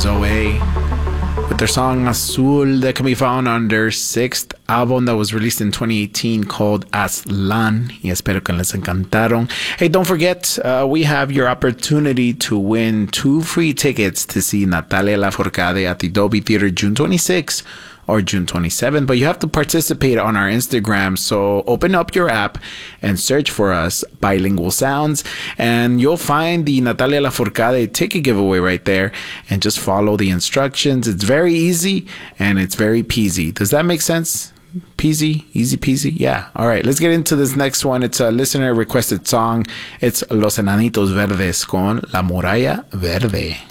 Zoe with their song Azul that can be found on their sixth album that was released in 2018 called Aslan. Y espero que les encantaron. Hey, don't forget, we have your opportunity to win 2 free tickets to see Natalia Lafourcade at the Dolby Theater June 26th or June 27th, but you have to participate on our Instagram. So open up your app and search for us, Bilingual Sounds, and you'll find the Natalia Lafourcade ticket giveaway right there, and just follow the instructions. It's very easy and it's very peasy. Does that make sense? Peasy, easy peasy. Yeah. All right, let's get into this next one. It's a listener requested song. It's Los Enanitos Verdes con La Muralla Verde.